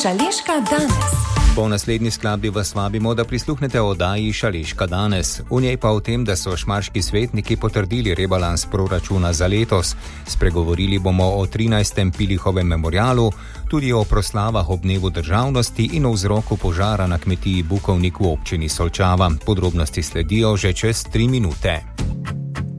Šaleška danes. Po naslednji skladbi vas vabimo, da prisluhnete oddaji Šaleška danes. V njej pa o tem, da so šmarški svetniki potrdili rebalans proračuna za letos. Spregovorili bomo o 13. Pilihovem memorialu, tudi o proslavah ob dnevu državnosti in o vzroku požara na kmetiji Bukovnik v občini Solčava. Podrobnosti sledijo že čez 3 minute.